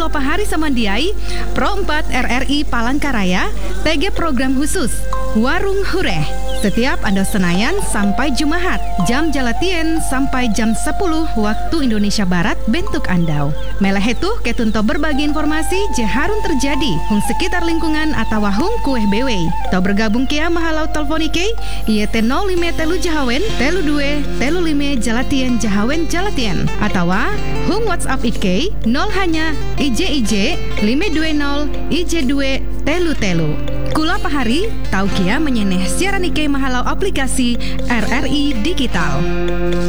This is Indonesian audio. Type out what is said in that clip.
Kula Pahari Samandiai, Pro 4 RRI Palangkaraya, TG Program Khusus, Warung Hureh. Setiap Anda Senayan sampai Jumahat, jam jalatien sampai jam 10 waktu Indonesia Barat bentuk Andau. Melehetu ketunto berbagi informasi jeharun terjadi hung sekitar lingkungan atau hung kueh bewe. Tau bergabung kia mahalau teleponike ieu teh 05 telu Jahawen telu 2 telu 5 jalatien Jahawen jalatien atau hung WhatsApp IK 0 hanya IJ 520 IJ 2 telu telu. Kula Pahari tau kia menyeneh siaran IK mahalau aplikasi RRI Digital.